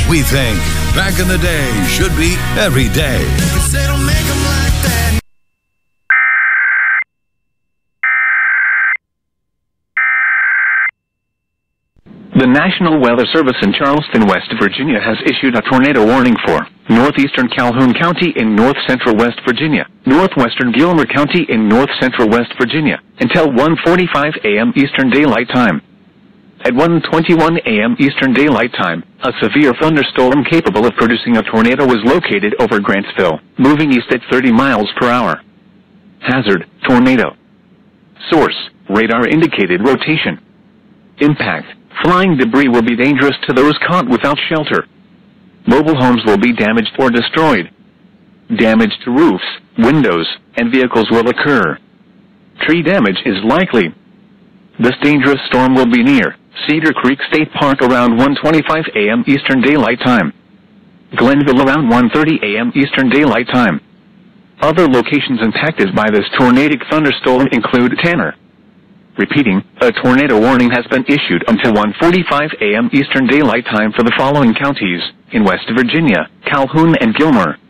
We think back in the day should be every day. The National Weather Service in Charleston, West Virginia has issued a tornado warning for northeastern Calhoun County in north-central West Virginia, northwestern Gilmer County in north-central West Virginia, until 1:45 a.m. Eastern Daylight Time. At 1:21 a.m. Eastern Daylight Time, a severe thunderstorm capable of producing a tornado was located over Grantsville, moving east at 30 miles per hour. Hazard, tornado. Source, radar indicated rotation. Impact, flying debris will be dangerous to those caught without shelter. Mobile homes will be damaged or destroyed. Damage to roofs, windows, and vehicles will occur. Tree damage is likely. This dangerous storm will be near Cedar Creek State Park around 1:25 a.m. Eastern Daylight Time. Glenville around 1:30 a.m. Eastern Daylight Time. Other locations impacted by this tornadic thunderstorm include Tanner. Repeating, a tornado warning has been issued until 1:45 a.m. Eastern Daylight Time for the following counties in West Virginia: Calhoun and Gilmer.